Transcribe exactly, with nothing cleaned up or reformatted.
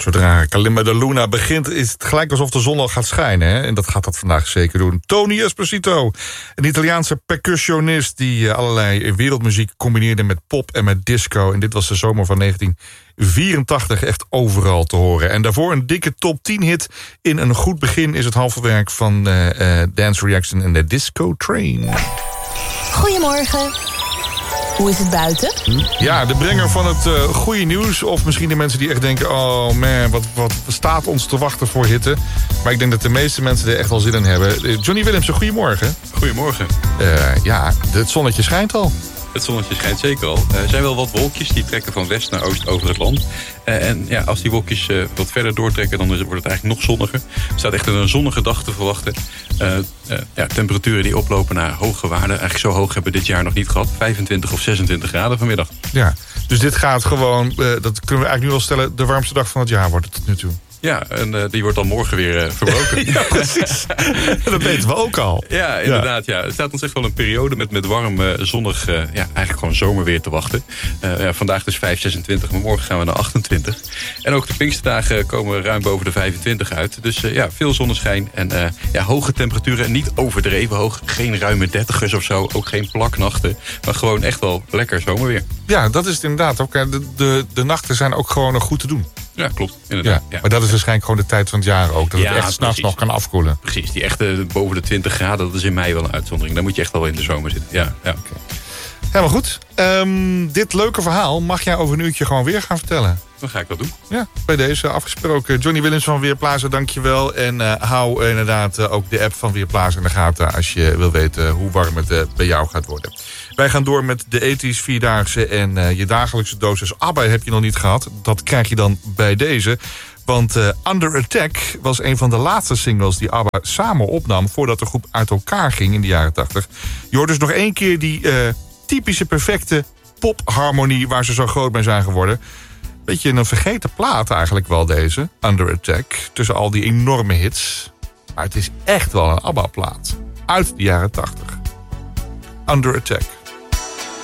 Zodra Kalimba de Luna begint, is het gelijk alsof de zon al gaat schijnen. Hè? En dat gaat dat vandaag zeker doen. Tony Esposito, een Italiaanse percussionist die allerlei wereldmuziek combineerde met pop en met disco. En dit was de zomer van negentien vierentachtig echt overal te horen. En daarvoor een dikke top tien hit in een goed begin is het halve werk van uh, uh, Dance Reaction en de Disco Train. Goedemorgen. Hoe is het buiten? Ja, de brenger van het uh, goede nieuws. Of misschien de mensen die echt denken... oh man, wat, wat staat ons te wachten voor hitte. Maar ik denk dat de meeste mensen er echt wel zin in hebben. Johnny Willemsen, goedemorgen. Goedemorgen. Uh, ja, het zonnetje schijnt al. Het zonnetje schijnt zeker al. Er zijn wel wat wolkjes die trekken van west naar oost over het land. Uh, en ja, als die wolkjes uh, wat verder doortrekken, dan wordt het eigenlijk nog zonniger. Er staat echt een zonnige dag te verwachten. Uh, uh, ja, temperaturen die oplopen naar hoge waarden. Eigenlijk zo hoog hebben we dit jaar nog niet gehad. vijfentwintig of zesentwintig graden vanmiddag. Ja, dus dit gaat gewoon, uh, dat kunnen we eigenlijk nu wel stellen... de warmste dag van het jaar wordt het tot nu toe. Ja, en uh, die wordt dan morgen weer uh, verbroken. Ja, precies. Dat weten we ook al. Ja, inderdaad. Ja. Het staat ons echt wel een periode met, met warm, uh, zonnig, uh, ja, eigenlijk gewoon zomerweer te wachten. Uh, ja, vandaag dus vijf, zesentwintig, maar morgen gaan we naar achtentwintig. En ook de Pinksterdagen komen ruim boven de vijfentwintig uit. Dus uh, ja, veel zonneschijn en uh, ja, hoge temperaturen. Niet overdreven hoog, geen ruime dertigers of zo. Ook geen plaknachten, maar gewoon echt wel lekker zomerweer. Ja, dat is het inderdaad ook. De, de, de nachten zijn ook gewoon nog goed te doen. Ja, klopt. Inderdaad. Ja, ja. Maar dat is waarschijnlijk gewoon de tijd van het jaar ook. Dat ja, het echt s'nachts nog kan afkoelen. Precies, die echte boven de twintig graden, dat is in mei wel een uitzondering. Dan moet je echt wel in de zomer zitten. Ja, ja. Okay. Helemaal goed. Um, dit leuke verhaal mag jij over een uurtje gewoon weer gaan vertellen. Dan ga ik dat doen. Ja, bij deze afgesproken. Johnny Willems van Weerplaza, dankjewel. En uh, hou uh, inderdaad uh, ook de app van Weerplaza in de gaten... als je wil weten hoe warm het uh, bij jou gaat worden. Wij gaan door met de ethisch Vierdaagse en uh, je dagelijkse dosis ABBA heb je nog niet gehad. Dat krijg je dan bij deze. Want uh, Under Attack was een van de laatste singles die ABBA samen opnam... voordat de groep uit elkaar ging in de jaren tachtig. Je hoort dus nog één keer die uh, typische perfecte popharmonie... waar ze zo groot mee zijn geworden. Beetje een vergeten plaat eigenlijk wel deze, Under Attack. Tussen al die enorme hits. Maar het is echt wel een ABBA-plaat. Uit de jaren tachtig. Under Attack.